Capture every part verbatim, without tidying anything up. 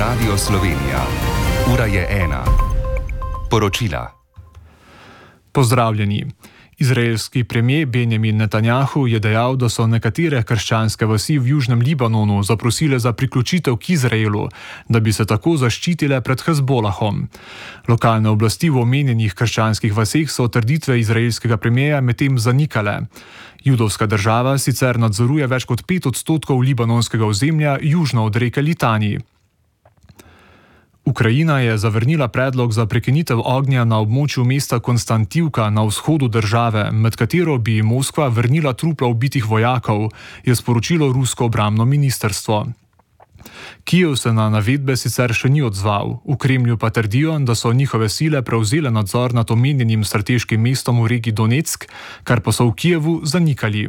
Radio Slovenija. Ura je ena. Poročila. Pozdravljeni. Izraelski premijer Benjamin Netanjahu je dejal, da so nekatere krščanske vasi v južnem Libanonu zaprosile za priključitev k Izraelu, da bi se tako zaščitile pred Hezbolahom. Lokalne oblasti v omenjenih krščanskih vaseh so trditve izraelskega premijerja medtem zanikale. Judovska država sicer nadzoruje več kot pet odstotkov libanonskega ozemlja južno od reke Litani. Ukrajina je zavrnila predlog za prekinitev ognja na območju mesta Konstantivka na vzhodu države, med katero bi Moskva vrnila trupla ubitih vojakov, je sporočilo rusko obrambno ministrstvo. Kijev se na navedbe sicer še ni odzval, v Kremlju pa trdijo, da so njihove sile prevzele nadzor nad omenjenim strateškim mestom v regiji Donetsk, kar pa so v Kijevu zanikali.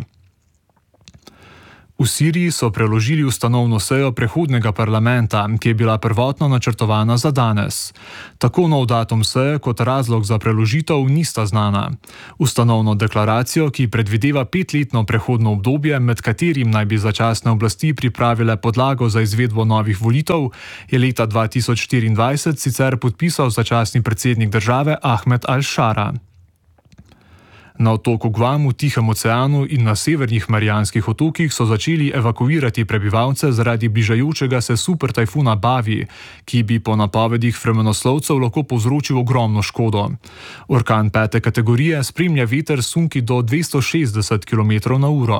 V Siriji so preložili ustanovno sejo prehodnega parlamenta, ki je bila prvotno načrtovana za danes. Tako nov datum seje kot razlog za preložitev nista znana. Ustanovno deklaracijo, ki predvideva petletno prehodno obdobje, med katerim naj bi začasne oblasti pripravile podlago za izvedbo novih volitev, je leta dva tisoč štiriindvajset sicer podpisal začasni predsednik države Ahmed al-Šara. Na otoku Guam v Tihem oceanu in na severnih Marijanskih otokih so začeli evakuirati prebivalce zaradi bližajočega se super tajfuna Bavi, ki bi po napovedih vremenoslovcev lahko povzročil ogromno škodo. Orkan pete kategorije spremlja veter s sunki do dvesto šestdeset kilometrov na uro.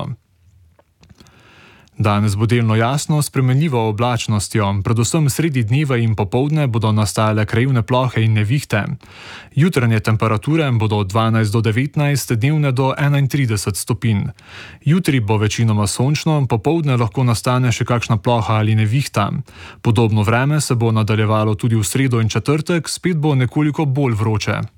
Danes bo delno jasno s spremenljivo oblačnostjo, predvsem sredi dneva in popoldne bodo nastajale krajevne plohe in nevihte. Jutranje temperature bodo od dvanajst do devetnajst, dnevne do enaintrideset stopinj. Jutri bo večinoma sončno, popoldne lahko nastane še kakšna ploha ali nevihta. Podobno vreme se bo nadaljevalo tudi v sredo in četrtek, spet bo nekoliko bolj vroče.